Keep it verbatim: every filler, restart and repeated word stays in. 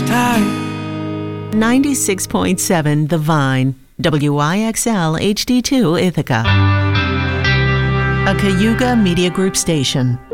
tight. ninety-six point seven The Vine, W I X L H D two Ithaca. A Cayuga Media Group station.